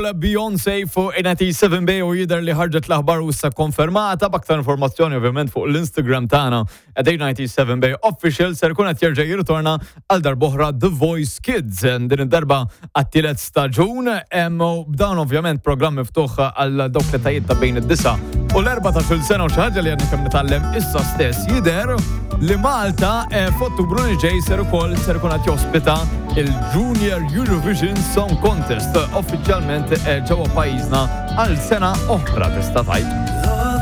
Soul Beyoncé fuq 97B u jidher li ħarġet l-aħbar u issa konfermata b'aktar informazzjoni ovvjament fuq l-Instagram tagħna at 97B Official ser kun qed jerġa' jirritorna għal darb'oħra The Voice Kids. Din id-darba għat-tielet staġun b'dawn ovvjament programm miftuħ għal dawk l-etajiet ta' bejn id-9 u l-14 sena u xi ħaġa li għandna kemm nitgħallem issa stess jidher li Malta f'Ottubru li ġej ser ukoll ser ikun qed jospita il-Junior Eurovision Song Contest uffiċjalment ġewwa pajjiżna għal sena oħra tista' tgħid.